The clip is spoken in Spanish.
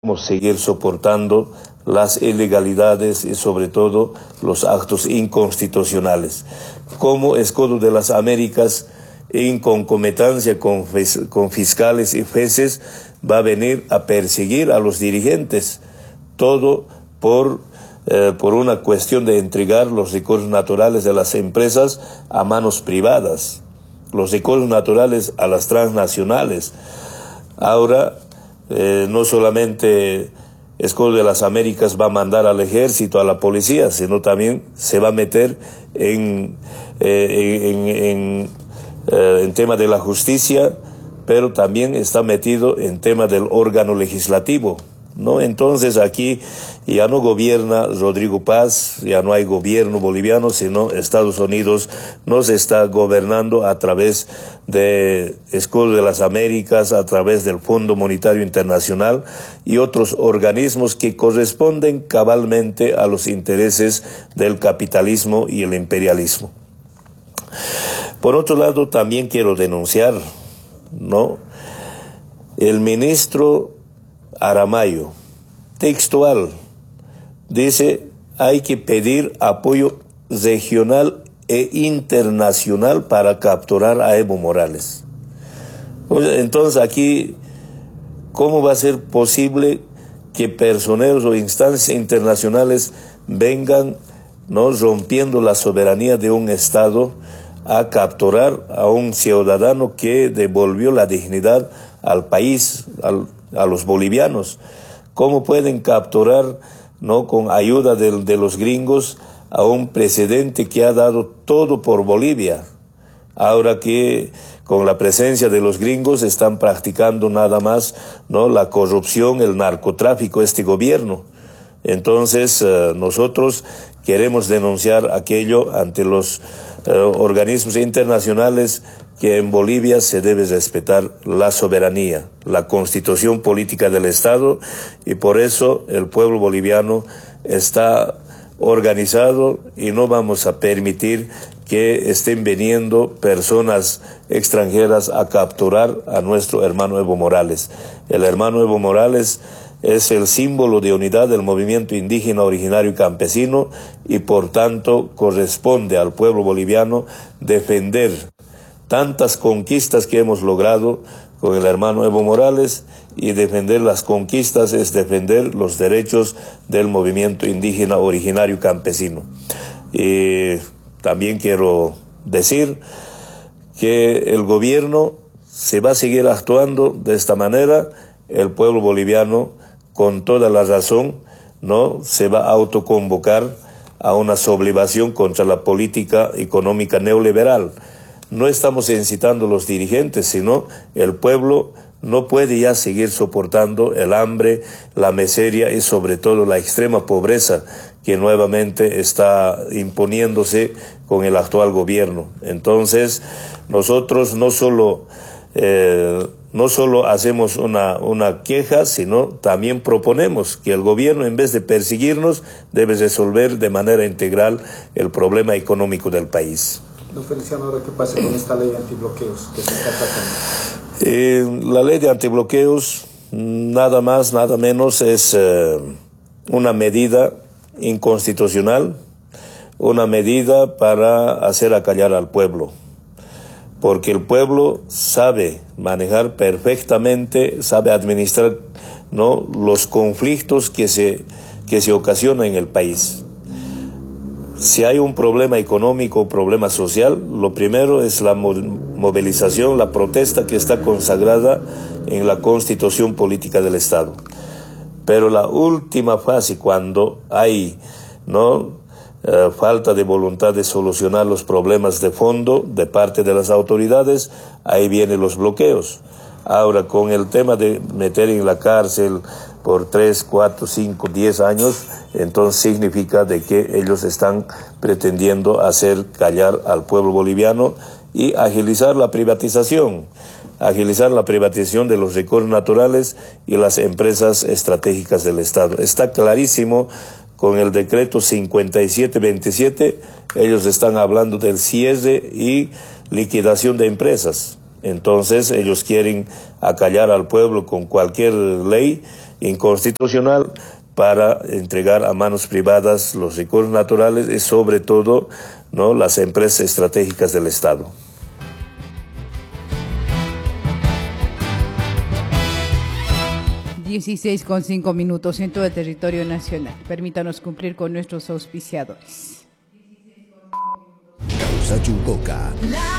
seguir soportando las ilegalidades y sobre todo los actos inconstitucionales. Como Escudo de las Américas, en concomitancia con fiscales y jueces, va a venir a perseguir a los dirigentes, todo por una cuestión de entregar los recursos naturales de las empresas a manos privadas, los recursos naturales a las transnacionales. Ahora, no solamente Escudo de las Américas va a mandar al ejército, a la policía, sino también se va a meter en tema de la justicia, pero también está metido en tema del órgano legislativo, ¿no? Entonces aquí ya no gobierna Rodrigo Paz, ya no hay gobierno boliviano, sino Estados Unidos nos está gobernando a través de Escudo de las Américas, a través del Fondo Monetario Internacional y otros organismos que corresponden cabalmente a los intereses del capitalismo y el imperialismo. Por otro lado, también quiero denunciar, ¿no? El ministro Aramayo, textual, dice: hay que pedir apoyo regional e internacional para capturar a Evo Morales. Entonces aquí, ¿cómo va a ser posible que personeros o instancias internacionales vengan, ¿no?, rompiendo la soberanía de un Estado a capturar a un ciudadano que devolvió la dignidad al país, a los bolivianos? ¿Cómo pueden capturar, no, con ayuda de los gringos, a un presidente que ha dado todo por Bolivia? Ahora que con la presencia de los gringos están practicando nada más, ¿no?, la corrupción, el narcotráfico, este gobierno. Entonces nosotros queremos denunciar aquello ante los organismos internacionales, que en Bolivia se debe respetar la soberanía, la constitución política del Estado, y por eso el pueblo boliviano está organizado y no vamos a permitir que estén viniendo personas extranjeras a capturar a nuestro hermano Evo Morales. El hermano Evo Morales es el símbolo de unidad del movimiento indígena originario y campesino, y por tanto corresponde al pueblo boliviano defender tantas conquistas que hemos logrado con el hermano Evo Morales, y defender las conquistas es defender los derechos del movimiento indígena originario y campesino. Y también quiero decir que el gobierno se va a seguir actuando de esta manera. El pueblo boliviano, con toda la razón, ¿no?, se va a autoconvocar a una sublevación contra la política económica neoliberal. No estamos incitando a los dirigentes, sino el pueblo no puede ya seguir soportando el hambre, la miseria y sobre todo la extrema pobreza que nuevamente está imponiéndose con el actual gobierno. Entonces, nosotros no solo hacemos una queja, sino también proponemos que el gobierno, en vez de perseguirnos, debe resolver de manera integral el problema económico del país. Don Feliciano, ahora, ¿qué pasa con esta ley de antibloqueos que se está tratando? La ley de antibloqueos, nada más, nada menos, es una medida inconstitucional, una medida para hacer acallar al pueblo, porque el pueblo sabe manejar perfectamente, sabe administrar, ¿no?, los conflictos que se ocasionan en el país. Si hay un problema económico, un problema social, lo primero es la movilización, la protesta, que está consagrada en la Constitución Política del Estado. Pero la última fase, cuando hay, ¿no?, falta de voluntad de solucionar los problemas de fondo de parte de las autoridades, ahí vienen los bloqueos. Ahora, con el tema de meter en la cárcel por 3, 4, 5, 10 años, entonces significa de que ellos están pretendiendo hacer callar al pueblo boliviano y agilizar la privatización de los recursos naturales y las empresas estratégicas del Estado. Está clarísimo con el decreto 5727, ellos están hablando del cierre y liquidación de empresas. Entonces ellos quieren acallar al pueblo con cualquier ley inconstitucional para entregar a manos privadas los recursos naturales y sobre todo, ¿no?, las empresas estratégicas del Estado. (16:05) en todo el territorio nacional. Permítanos cumplir con nuestros auspiciadores. Causa Chucoca.